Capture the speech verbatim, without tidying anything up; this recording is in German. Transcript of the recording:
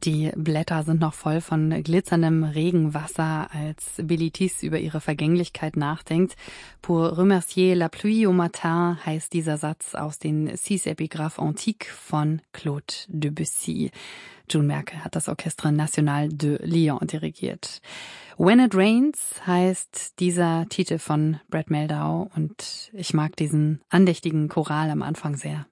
Die Blätter sind noch voll von glitzerndem Regenwasser, als Bilitis über ihre Vergänglichkeit nachdenkt. Pour remercier la pluie au matin heißt dieser Satz aus den Six Épigraphes Antiques von Claude Debussy. June Merkel hat das Orchestre National de Lyon dirigiert. When It Rains heißt dieser Titel von Brad Mehldau und ich mag diesen andächtigen Choral am Anfang sehr.